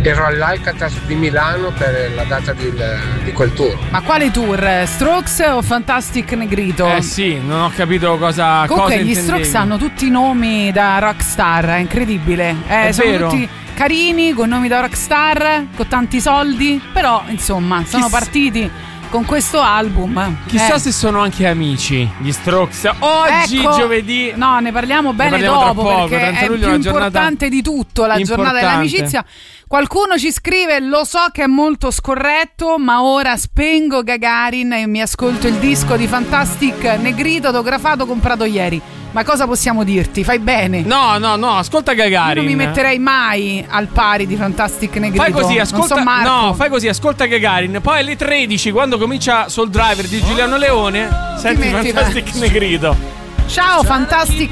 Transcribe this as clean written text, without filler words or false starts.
ero all'Alcatraz di Milano per la data di quel tour. Ma quale tour? Strokes o Fantastic Negrito? Sì, non ho capito cosa. Comunque cosa gli intendevi. Strokes hanno tutti i nomi da rockstar, è incredibile. Sono vero. tutti carini, con nomi da rockstar, con tanti soldi, però insomma sono partiti con questo album. Chissà se sono anche amici gli Strokes. Oggi, Ecco, giovedì. No, ne parliamo bene parliamo tra dopo, poco, perché 30 è luglio più è una giornata importante di tutto la giornata dell'amicizia. Qualcuno ci scrive: lo so che è molto scorretto, ma ora spengo Gagarin e mi ascolto il disco di Fantastic Negrito autografato comprato ieri. Ma cosa possiamo dirti? Fai bene. No, ascolta Gagarin. Io non mi metterei mai al pari di Fantastic Negrito. Fai così, ascolta. Non so Marco. No, fai così, ascolta Gagarin. Poi alle 13, quando comincia Soul Driver di Giuliano Leone, senti metti Fantastic Negrito. Ciao Fantastic